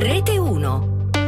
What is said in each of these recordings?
Rete 1.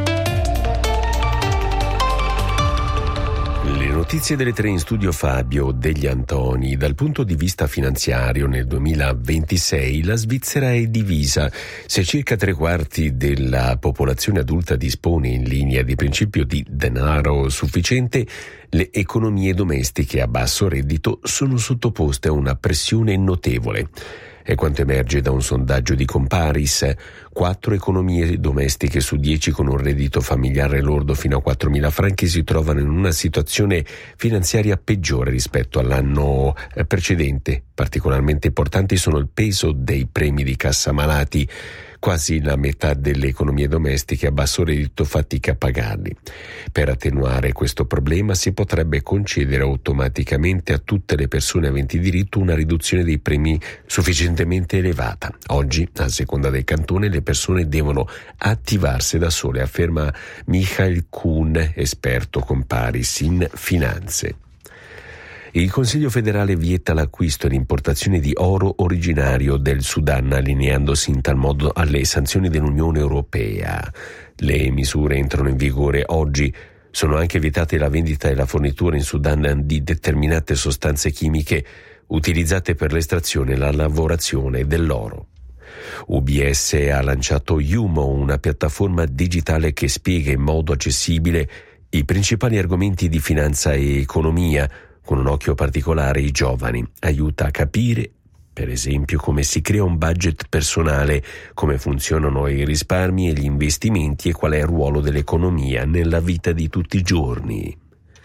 Le notizie delle 3 in studio Fabio Degli Antoni. Dal punto di vista finanziario nel 2026 la Svizzera è divisa. Se circa 3/4 della popolazione adulta dispone in linea di principio di denaro sufficiente, le economie domestiche a basso reddito sono sottoposte a una pressione notevole. È quanto emerge da un sondaggio di Comparis. 4 economie domestiche su 10 con un reddito familiare lordo fino a 4.000 franchi si trovano in una situazione finanziaria peggiore rispetto all'anno precedente. Particolarmente importanti sono il peso dei premi di cassa malati. Quasi la metà delle economie domestiche a basso reddito fatica a pagarli. Per attenuare questo problema si potrebbe concedere automaticamente a tutte le persone aventi diritto una riduzione dei premi sufficientemente elevata. Oggi, a seconda del cantone, le persone devono attivarsi da sole, afferma Michael Kuhn, esperto Comparis in finanze. Il Consiglio federale vieta l'acquisto e l'importazione di oro originario del Sudan, allineandosi in tal modo alle sanzioni dell'Unione Europea. Le misure entrano in vigore oggi. Sono anche vietate la vendita e la fornitura in Sudan di determinate sostanze chimiche utilizzate per l'estrazione e la lavorazione dell'oro. UBS ha lanciato Yumo, una piattaforma digitale che spiega in modo accessibile i principali argomenti di finanza e economia, con un occhio particolare ai giovani. Aiuta a capire, per esempio, come si crea un budget personale, come funzionano i risparmi e gli investimenti e qual è il ruolo dell'economia nella vita di tutti i giorni.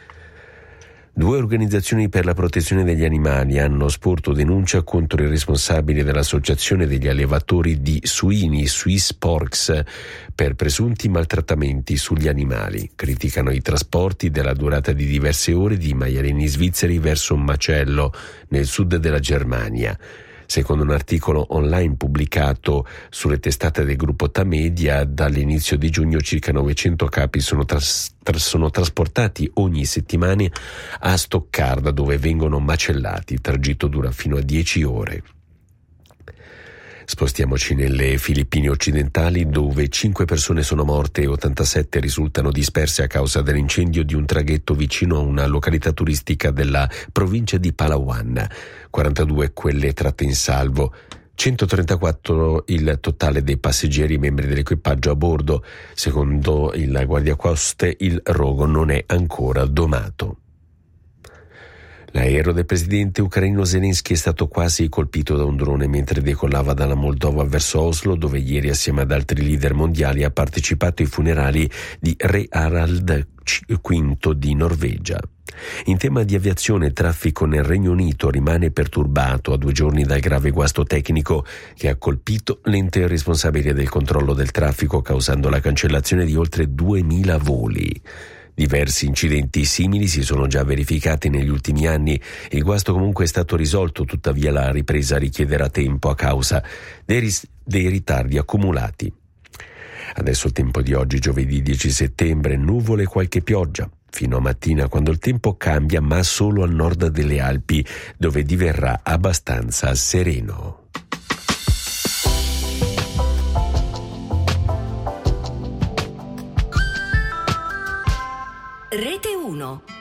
2 organizzazioni per la protezione degli animali hanno sporto denuncia contro i responsabili dell'Associazione degli allevatori di suini, Swiss Porks, per presunti maltrattamenti sugli animali. Criticano i trasporti della durata di diverse ore di maialini svizzeri verso un macello nel sud della Germania. Secondo un articolo online pubblicato sulle testate del gruppo Tamedia, dall'inizio di giugno circa 900 capi sono trasportati ogni settimana a Stoccarda, dove vengono macellati. Il tragitto dura fino a 10 ore. Spostiamoci nelle Filippine occidentali, dove 5 persone sono morte e 87 risultano disperse a causa dell'incendio di un traghetto vicino a una località turistica della provincia di Palawan. 42 quelle tratte in salvo. 134 il totale dei passeggeri e membri dell'equipaggio a bordo. Secondo il guardiacoste il rogo non è ancora domato. L'aereo del presidente ucraino Zelensky è stato quasi colpito da un drone mentre decollava dalla Moldova verso Oslo, dove ieri assieme ad altri leader mondiali ha partecipato ai funerali di Re Harald V di Norvegia. In tema di aviazione, il traffico nel Regno Unito rimane perturbato a 2 giorni dal grave guasto tecnico che ha colpito l'ente responsabile del controllo del traffico, causando la cancellazione di oltre 2000 voli. Diversi incidenti simili si sono già verificati negli ultimi anni. Il guasto comunque è stato risolto, tuttavia la ripresa richiederà tempo a causa dei ritardi accumulati. Adesso il tempo di oggi, giovedì 10 settembre, nuvole e qualche pioggia. Fino a mattina, quando il tempo cambia, ma solo al nord delle Alpi, dove diverrà abbastanza sereno. Rete 1.